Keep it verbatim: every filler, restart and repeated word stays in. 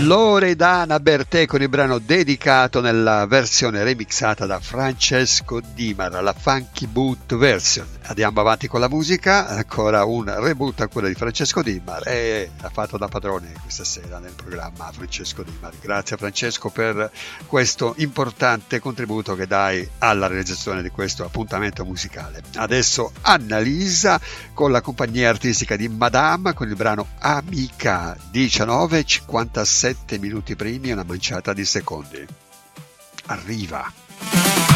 Loredana Bertè con il brano dedicato nella versione remixata da Francesco Dimara, la Funky Boot version. Andiamo avanti con la musica, ancora un reboot a quella di Francesco Dimara e ha fatto da padrone questa sera nel programma Francesco Dimara. Grazie Francesco per questo importante contributo che dai alla realizzazione di questo appuntamento musicale. Adesso Annalisa con la compagnia artistica di Madame con il brano Amica, diciannove e cinquantasette minuti primi e una manciata di secondi. Arriva.